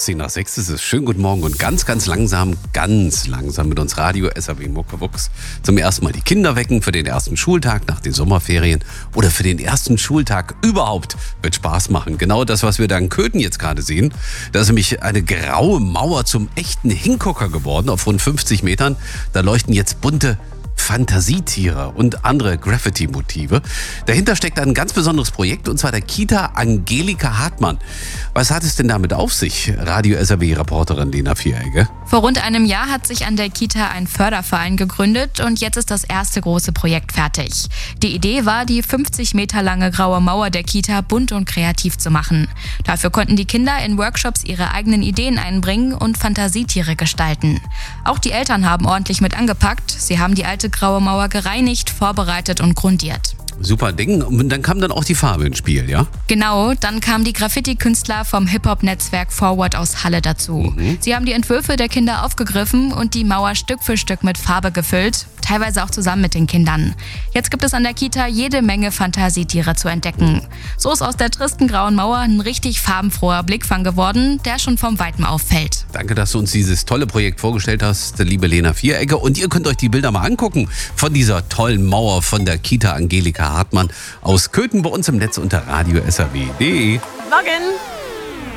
10 nach 6 ist es. Schönen guten Morgen und ganz langsam mit uns Radio SAW Muckebuchs zum ersten Mal die Kinder wecken für den ersten Schultag nach den Sommerferien oder für den ersten Schultag überhaupt. Wird Spaß machen. Genau das, was wir da in Köthen jetzt gerade sehen. Da ist nämlich eine graue Mauer zum echten Hingucker geworden auf rund 50 Metern. Da leuchten jetzt bunte Fantasietiere und andere Graffiti-Motive. Dahinter steckt ein ganz besonderes Projekt, und zwar der Kita Angelika Hartmann. Was hat es denn damit auf sich? Radio SAW-Reporterin Lena Vieregge. Vor rund einem Jahr hat sich an der Kita ein Förderverein gegründet und jetzt ist das erste große Projekt fertig. Die Idee war, die 50 Meter lange graue Mauer der Kita bunt und kreativ zu machen. Dafür konnten die Kinder in Workshops ihre eigenen Ideen einbringen und Fantasietiere gestalten. Auch die Eltern haben ordentlich mit angepackt. Sie haben die alte graue Mauer gereinigt, vorbereitet und grundiert. Super Ding. Und dann kam dann auch die Farbe ins Spiel, ja? Genau, dann kamen die Graffiti-Künstler vom Hip-Hop-Netzwerk Forward aus Halle dazu. Sie haben die Entwürfe der Kinder aufgegriffen und die Mauer Stück für Stück mit Farbe gefüllt, teilweise auch zusammen mit den Kindern. Jetzt gibt es an der Kita jede Menge Fantasietiere zu entdecken. So ist aus der tristen grauen Mauer ein richtig farbenfroher Blickfang geworden, der schon vom Weitem auffällt. Danke, dass du uns dieses tolle Projekt vorgestellt hast, liebe Lena Vieregge. Und ihr könnt euch die Bilder mal angucken von dieser tollen Mauer von der Kita Angelika Hartmann aus Köthen bei uns im Netz unter radio SAW.de. Morgen!